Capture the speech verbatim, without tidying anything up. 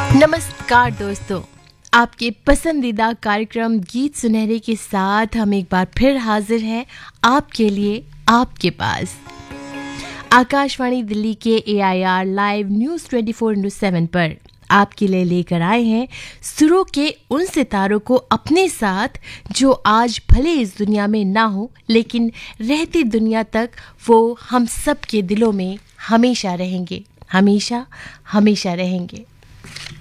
नमस्कार दोस्तों, आपके पसंदीदा कार्यक्रम गीत सुनहरे के साथ हम एक बार फिर हाजिर हैं आपके लिए, आपके पास। आकाशवाणी दिल्ली के ए I R live news twenty four into seven पर आपके लिए लेकर आए हैं सुरों के उन सितारों को अपने साथ जो आज भले इस दुनिया में ना हो, लेकिन रहती दुनिया तक वो हम सब के दिलों में हमेशा रहेंगे, हमेशा हमेशा रहेंगे।